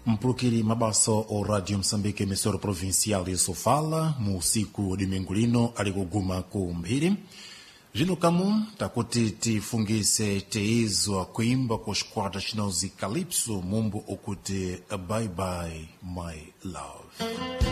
Mpulukiri mabaso o Radio Moçambique emissora provincial de Sofala, mu usiku domingo lino alikuguma ku mphiri. Jino kamu takuti tifungise teizwa kuimba kwa squadra chinozi Calypso mumbo okuti Bye Bye My Love.